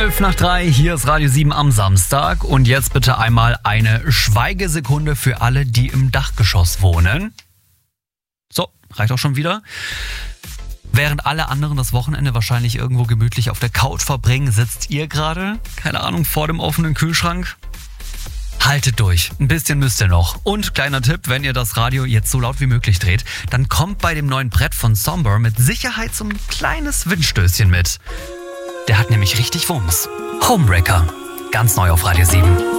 3:12, hier ist Radio 7 am Samstag. Und jetzt bitte einmal eine Schweigesekunde für alle, die im Dachgeschoss wohnen. So, reicht auch schon wieder. Während alle anderen das Wochenende wahrscheinlich irgendwo gemütlich auf der Couch verbringen, sitzt ihr gerade, keine Ahnung, vor dem offenen Kühlschrank. Haltet durch, ein bisschen müsst ihr noch. Und kleiner Tipp, wenn ihr das Radio jetzt so laut wie möglich dreht, dann kommt bei dem neuen Brett von Somber mit Sicherheit so ein kleines Windstößchen mit. Der hat nämlich richtig Wumms. Homewrecker, ganz neu auf Radio 7.